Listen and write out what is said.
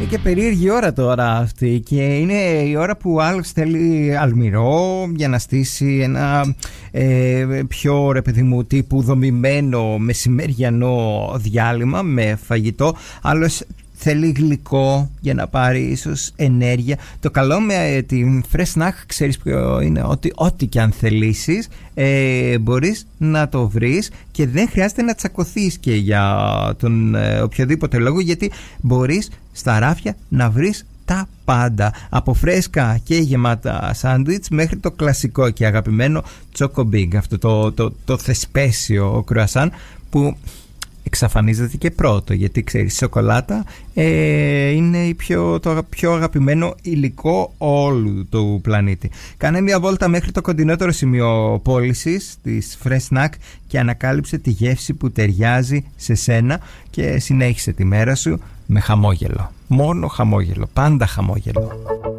Είναι και περίεργη ώρα τώρα αυτή και είναι η ώρα που άλλος θέλει αλμυρό για να στήσει ένα πιο ρε παιδί μου τύπου δομημένο μεσημεριανό διάλειμμα με φαγητό. Άλλος θέλει γλυκό για να πάρει ίσως ενέργεια. Το καλό με την Fresh Snack ξέρεις ποιο είναι, ότι ό,τι και αν θελήσεις μπορείς να το βρεις και δεν χρειάζεται να τσακωθείς και για τον οποιοδήποτε λόγο, γιατί μπορείς στα ράφια να βρεις τα πάντα, από φρέσκα και γεμάτα σάντουιτς μέχρι το κλασικό και αγαπημένο Choco Big, αυτό το θεσπέσιο κρουασάν που εξαφανίζεται και πρώτο, γιατί ξέρεις, η σοκολάτα είναι το πιο αγαπημένο υλικό όλου του πλανήτη. Κάνε μια βόλτα μέχρι το κοντινότερο σημείο πώλησης της Fresh Snack και ανακάλυψε τη γεύση που ταιριάζει σε σένα και συνέχισε τη μέρα σου με χαμόγελο. Μόνο χαμόγελο, πάντα χαμόγελο.